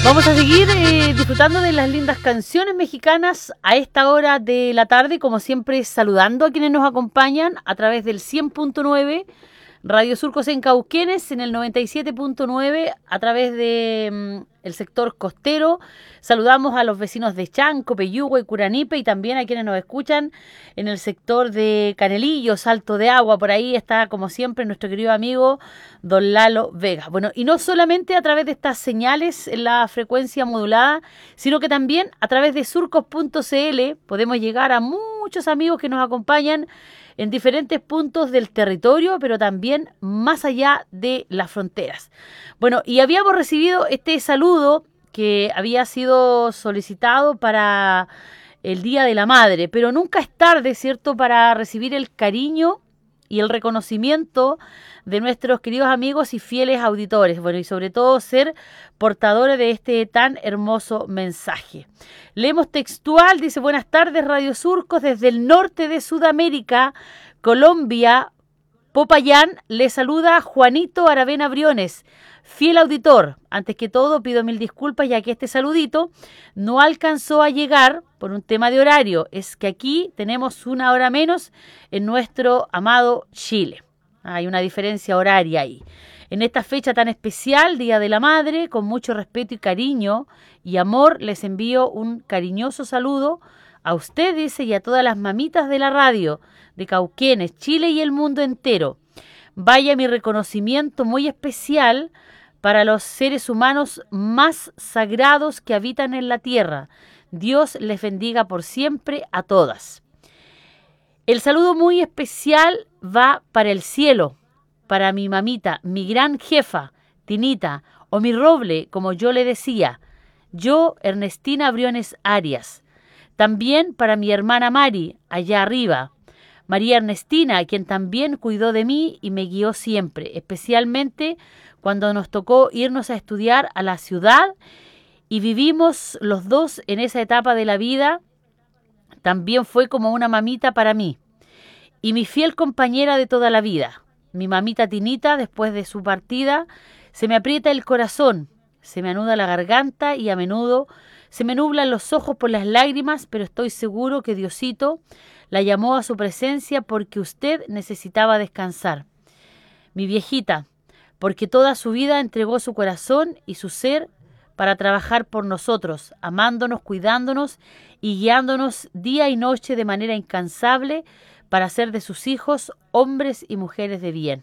Vamos a seguir disfrutando de las lindas canciones mexicanas a esta hora de la tarde, como siempre saludando a quienes nos acompañan a través del 100.9 Radio Surcos en Cauquenes, en el 97.9 a través de el sector costero. Saludamos a los vecinos de Chanco, Peyúgue y Curanipe, y también a quienes nos escuchan en el sector de Canelillo, Salto de Agua. Por ahí está, como siempre, nuestro querido amigo don Lalo Vega. Bueno, y no solamente a través de estas señales en la frecuencia modulada, sino que también a través de surcos.cl podemos llegar a muchos amigos que nos acompañan en diferentes puntos del territorio, pero también más allá de las fronteras. Bueno, y habíamos recibido este saludo que había sido solicitado para el Día de la Madre, pero nunca es tarde, ¿cierto?, para recibir el cariño y el reconocimiento de nuestros queridos amigos y fieles auditores. Bueno, y sobre todo ser portadores de este tan hermoso mensaje. Leemos textual, dice: buenas tardes Radio Surcos, desde el norte de Sudamérica, Colombia, Popayán, le saluda Juanito Aravena Briones, fiel auditor. Antes que todo pido mil disculpas, ya que este saludito no alcanzó a llegar por un tema de horario. Es que aquí tenemos una hora menos en nuestro amado Chile. Hay una diferencia horaria ahí. En esta fecha tan especial, Día de la Madre, con mucho respeto y cariño y amor, les envío un cariñoso saludo a usted, dice, y a todas las mamitas de la radio de Cauquenes, Chile y el mundo entero. Vaya mi reconocimiento muy especial para los seres humanos más sagrados que habitan en la tierra. Dios les bendiga por siempre a todas. El saludo muy especial va para el cielo, para mi mamita, mi gran jefa, Tinita, o mi roble, como yo le decía, yo, Ernestina Briones Arias. También para mi hermana Mari, allá arriba, María Ernestina, quien también cuidó de mí y me guió siempre, especialmente cuando nos tocó irnos a estudiar a la ciudad y vivimos los dos en esa etapa de la vida. También fue como una mamita para mí y mi fiel compañera de toda la vida. Mi mamita Tinita, después de su partida, se me aprieta el corazón, se me anuda la garganta y a menudo se me nublan los ojos por las lágrimas, pero estoy seguro que Diosito la llamó a su presencia porque usted necesitaba descansar. Mi viejita, porque toda su vida entregó su corazón y su ser para trabajar por nosotros, amándonos, cuidándonos y guiándonos día y noche de manera incansable para hacer de sus hijos hombres y mujeres de bien.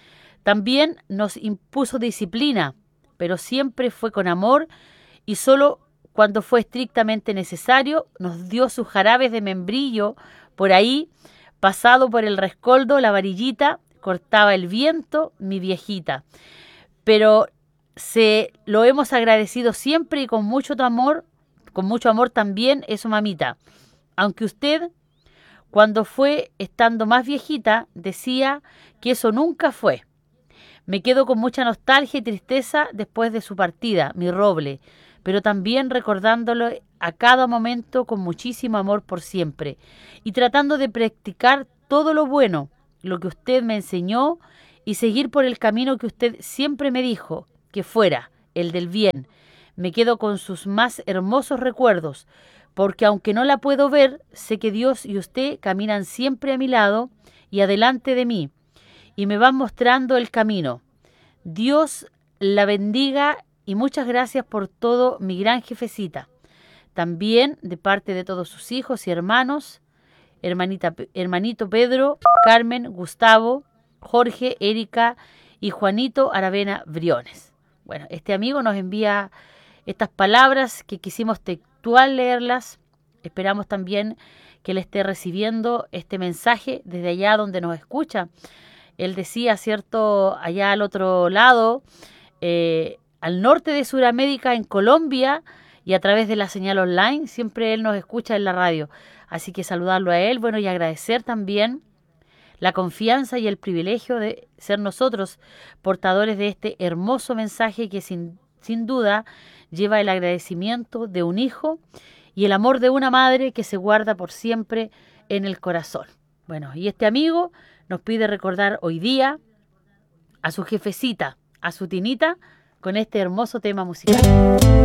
También nos impuso disciplina, pero siempre fue con amor y solo cuando fue estrictamente necesario nos dio sus jarabes de membrillo por ahí, pasado por el rescoldo, la varillita, cortaba el viento, mi viejita. Pero se lo hemos agradecido siempre y con mucho amor también, eso mamita. Aunque usted, cuando fue estando más viejita, decía que eso nunca fue. Me quedo con mucha nostalgia y tristeza después de su partida, mi roble, pero también recordándolo a cada momento con muchísimo amor por siempre y tratando de practicar todo lo bueno, lo que usted me enseñó y seguir por el camino que usted siempre me dijo que fuera, el del bien. Me quedo con sus más hermosos recuerdos, porque aunque no la puedo ver, sé que Dios y usted caminan siempre a mi lado y adelante de mí y me van mostrando el camino. Dios la bendiga y muchas gracias por todo, mi gran jefecita. También de parte de todos sus hijos y hermanos, hermanito Pedro, Carmen, Gustavo, Jorge, Erika y Juanito Aravena Briones. Bueno, este amigo nos envía estas palabras que quisimos textual leerlas. Esperamos también que él esté recibiendo este mensaje desde allá donde nos escucha. Él decía, ¿cierto?, allá al otro lado, al norte de Sudamérica, en Colombia, y a través de la señal online, siempre él nos escucha en la radio. Así que saludarlo a él, bueno, y agradecer también la confianza y el privilegio de ser nosotros portadores de este hermoso mensaje que sin duda lleva el agradecimiento de un hijo y el amor de una madre que se guarda por siempre en el corazón. Bueno, y este amigo nos pide recordar hoy día a su jefecita, a su Tinita, con este hermoso tema musical.